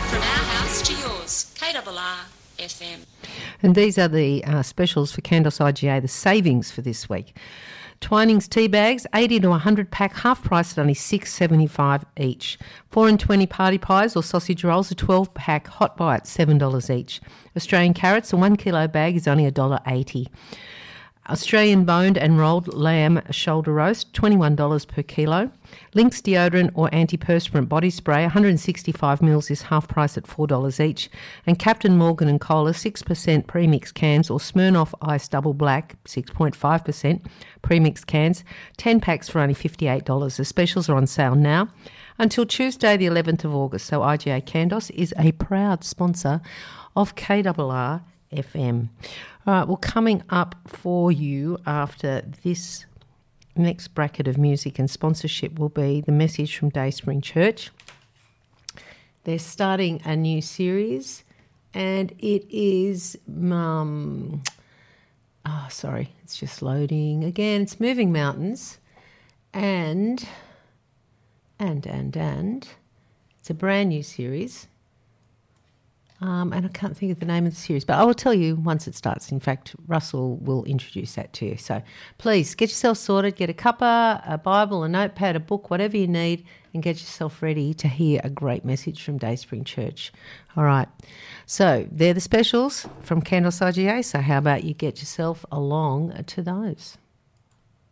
From our house to yours, KRR FM. And these are the specials for Candos IGA, the savings for this week. Twinings tea bags, 80 to 100 pack, half price at only $6.75 each. 4 and 20 party pies or sausage rolls, a 12 pack hot buy at $7 each. Australian carrots, a 1 kilo bag is only $1.80. Australian boned and rolled lamb shoulder roast, $21 per kilo. Lynx deodorant or antiperspirant body spray, 165 mils is half price at $4 each. And Captain Morgan and Cola, 6% premix cans or Smirnoff Ice Double Black, 6.5% premix cans, 10 packs for only $58. The specials are on sale now until Tuesday the 11th of August. So IGA Candos is a proud sponsor of KRR FM. All right, well, coming up for you after this next bracket of music and sponsorship will be the message from Dayspring Church. They're starting a new series and it is... it's just loading again. It's Moving Mountains and it's a brand new series. And I can't think of the name of the series, but I will tell you once it starts. In fact, Russell will introduce that to you. So please get yourself sorted, get a cuppa, a Bible, a notepad, a book, whatever you need, and get yourself ready to hear a great message from Dayspring Church. All right. So they're the specials from Candos IGA. So how about you get yourself along to those?